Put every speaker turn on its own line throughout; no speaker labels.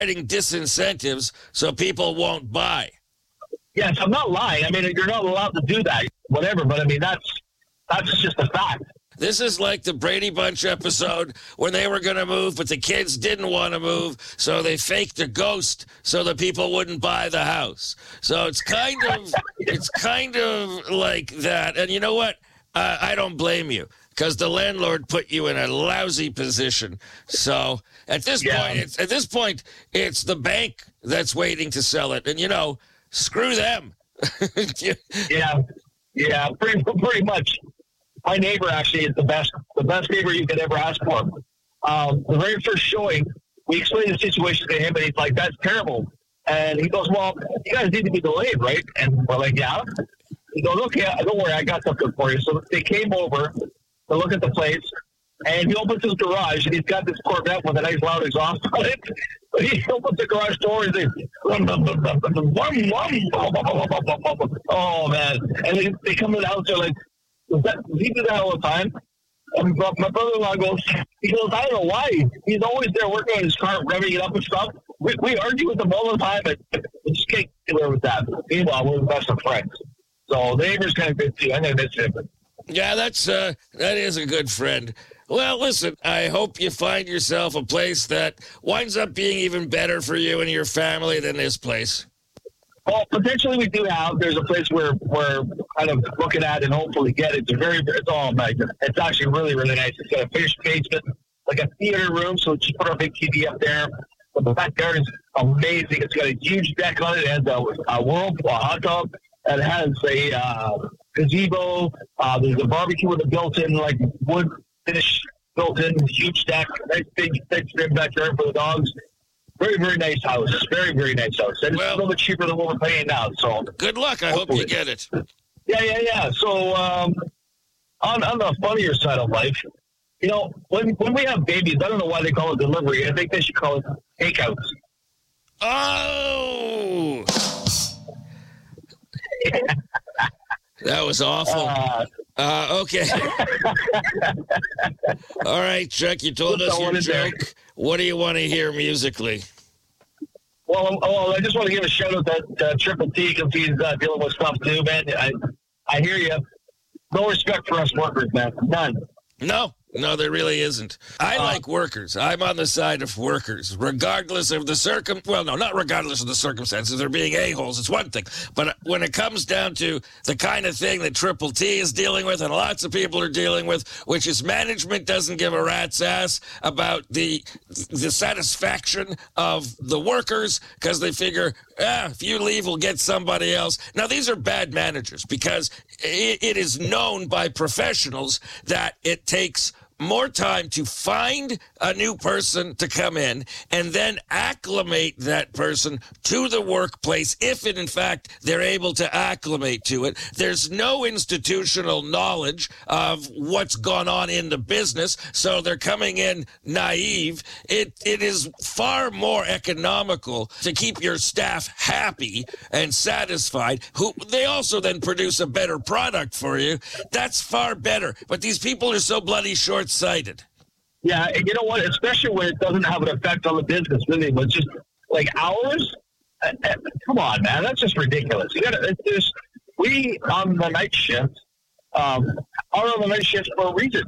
disincentives so people won't buy.
Yes, I'm not lying. I mean, you're not allowed to do that, whatever. But I mean, that's just a fact.
This is like the Brady Bunch episode when they were going to move, but the kids didn't want to move, so they faked a ghost so the people wouldn't buy the house. So it's kind of like that. And you know what? I don't blame you, because the landlord put you in a lousy position. So at this point, it's the bank that's waiting to sell it, and screw them.
Yeah, pretty much. My neighbor actually is the best neighbor you could ever ask for. The very first showing, we explained the situation to him, and he's like, "That's terrible." And he goes, "Well, you guys need to be delayed, right?" And we're like, "Yeah." He goes, "Okay, don't worry, I got something for you." So they came over to look at the place, and he opens his garage, and he's got this Corvette with a nice loud exhaust on it. But he opens the garage door, and he's like, "Oh man!" And they come in the house, they're like, "Does he do that all the time?" And my brother-in-law goes, "I don't know why. He's always there working on his car, revving it up and stuff. We argue with him all the time, but we just can't get away with that." Meanwhile, we're the best of friends. So the neighbor's kind of good too. I'm going to miss him.
Yeah, that is a good friend. Well, listen, I hope you find yourself a place that winds up being even better for you and your family than this place.
Well, potentially we do have. There's a place we're kind of looking at and hopefully get. It's all nice. It's actually really, really nice. It's got a finished basement, like a theater room, so just put our big TV up there. But the backyard is amazing. It's got a huge deck on it. It has a whirlpool, a hot tub. It has a gazebo. There's a barbecue with a built-in, like, wood finish built-in, huge deck. Nice big backyard for the dogs. Very, very nice house. Very, very nice house. And it's a little bit cheaper than what we're paying now. So
good luck. I hope you get it.
Yeah. So on the funnier side of life, when we have babies, I don't know why they call it delivery. I think they should call it takeouts.
Oh! That was awful. Okay. All right, Chuck, you told us your joke. What do you want to hear musically?
Well, I just want to give a shout out to Triple T, because he's dealing with stuff too, man. I hear you. No respect for us workers, man. None.
No, there really isn't. I like workers. I'm on the side of workers, regardless of the well, no, not regardless of the circumstances. They're being a-holes. It's one thing. But when it comes down to the kind of thing that Triple T is dealing with and lots of people are dealing with, which is management doesn't give a rat's ass about the satisfaction of the workers, because they figure, if you leave, we'll get somebody else. Now, these are bad managers, because it is known by professionals that it takes more time to find a new person to come in and then acclimate that person to the workplace, if in fact they're able to acclimate to it. There's no institutional knowledge of what's gone on in the business, so they're coming in naive. It is far more economical to keep your staff happy and satisfied, who they also then produce a better product for you. That's far better. But these people are so bloody short-sighted.
Yeah, and you know what? Especially when it doesn't have an effect on the business, really. But just like hours, come on, man, that's just ridiculous. We on the night shift are on the night shift for a reason.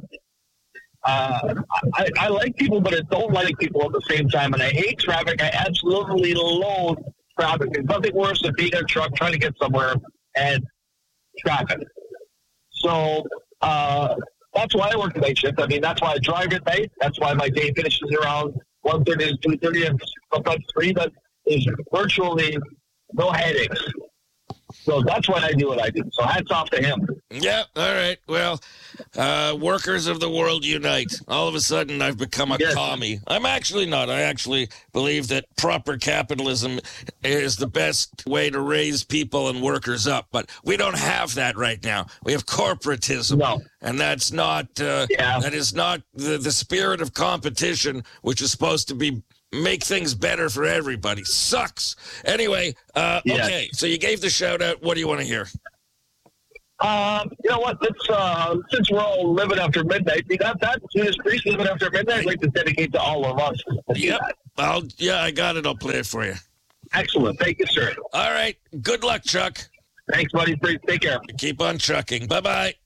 I like people, but I don't like people at the same time, and I hate traffic. I absolutely loathe traffic. There's nothing worse than being in a truck trying to get somewhere and traffic. So. That's why I work the night shift. I mean, that's why I drive at night. That's why my day finishes around 1:30 to 2:30 and sometimes 3. But there's virtually no headaches. So that's why I do what I do. So hats off to him.
Yeah, all right. Well, workers of the world unite. All of a sudden, I've become a commie. I'm actually not. I actually believe that proper capitalism is the best way to raise people and workers up. But we don't have that right now. We have corporatism.
No.
And that's not, that is not the spirit of competition, which is supposed to be make things better for everybody. Sucks. Anyway, okay, so you gave the shout out. What do you want to hear?
You know what? Let's since we're all living after midnight, you got that? Judas Priest, Living After Midnight. I'd like to dedicate to all of us.
Yep. I got it. I'll play it for you.
Excellent. Thank you, sir.
All right. Good luck, Chuck.
Thanks, buddy. Take care.
Keep on trucking. Bye-bye.